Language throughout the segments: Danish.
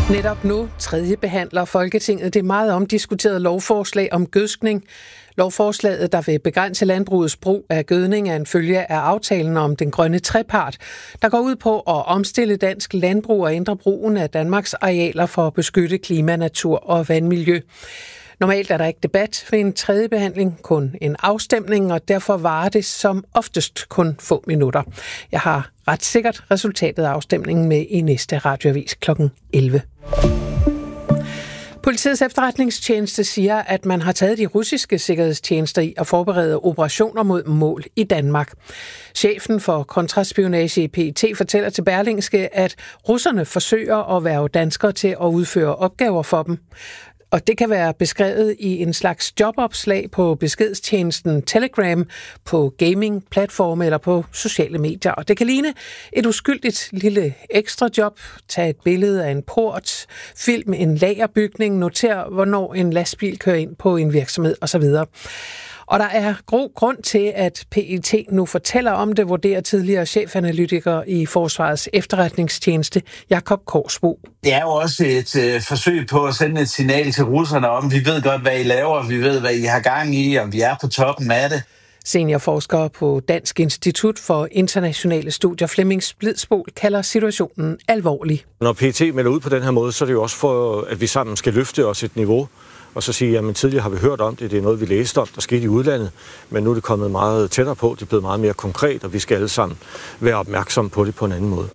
Netop nu tredje behandler Folketinget det meget omdiskuterede lovforslag om gødskning. Lovforslaget, der vil begrænse landbrugets brug af gødning, er en følge af aftalen om den grønne trepart, der går ud på at omstille dansk landbrug og ændre brugen af Danmarks arealer for at beskytte klima, natur og vandmiljø. Normalt er der ikke debat ved en tredje behandling, kun en afstemning, og derfor varer det som oftest kun få minutter. Jeg har ret sikkert resultatet af afstemningen med i næste radioavis kl. 11. Politiets efterretningstjeneste siger, at man har taget de russiske sikkerhedstjenester i at forberede operationer mod mål i Danmark. Chefen for kontraspionage i PET fortæller til Berlingske, at russerne forsøger at hverve danskere til at udføre opgaver for dem. Og det kan være beskrevet i en slags jobopslag på beskedstjenesten Telegram, på gaming-platforme eller på sociale medier. Og det kan ligne et uskyldigt lille ekstra job. Tag et billede af en port, film en lagerbygning, noter hvornår en lastbil kører ind på en virksomhed osv. Og der er god grund til, at PET nu fortæller om det, vurderer tidligere chefanalytiker i Forsvarets efterretningstjeneste, Jakob Korsbo. Det er jo også et forsøg på at sende et signal til russerne om, vi ved godt, hvad I laver, vi ved, hvad I har gang i, og vi er på toppen af det. Seniorforsker på Dansk Institut for Internationale Studier, Flemming Splidsbol, kalder situationen alvorlig. Når PET melder ud på den her måde, så er det jo også for, at vi sammen skal løfte os et niveau, og så sige, jamen tidligere har vi hørt om det, det er noget, vi læste om, der skete i udlandet, men nu er det kommet meget tættere på, det er blevet meget mere konkret, og vi skal alle sammen være opmærksomme på det på en anden måde.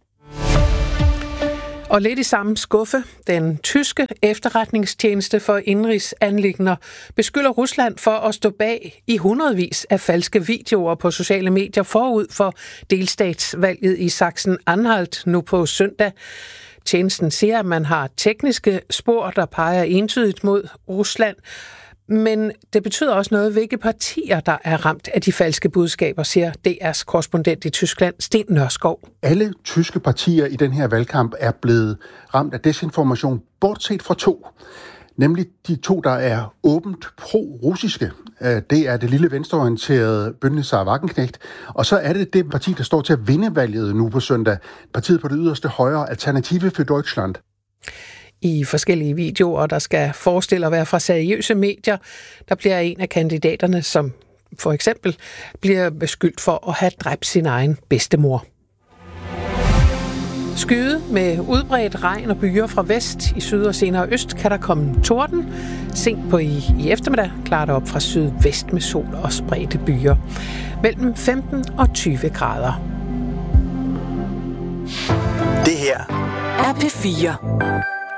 Og lidt i samme skuffe, den tyske efterretningstjeneste for indenrigsanliggender beskylder Rusland for at stå bag i hundredvis af falske videoer på sociale medier forud for delstatsvalget i Sachsen-Anhalt nu på søndag. Tjenesten siger, at man har tekniske spor, der peger entydigt mod Rusland, men det betyder også noget, hvilke partier, der er ramt af de falske budskaber, siger DR's korrespondent i Tyskland, Sten Nørskov. Alle tyske partier i den her valgkamp er blevet ramt af desinformation, bortset fra to. Nemlig de to, der er åbent pro-russiske. Det er det lille venstreorienterede Bündnis Wagenknecht, og så er det parti, der står til at vinde valget nu på søndag. Partiet på det yderste højre, Alternative für Deutschland. I forskellige videoer, der skal forestille at være fra seriøse medier, der bliver en af kandidaterne, som for eksempel bliver beskyldt for at have dræbt sin egen bedstemor. Skyde med udbredt regn og byger fra vest. I syd og senere øst kan der komme torden. Sent på i eftermiddag klarer det op fra sydvest med sol og spredte byger. Mellem 15 og 20 grader. Det her er P4.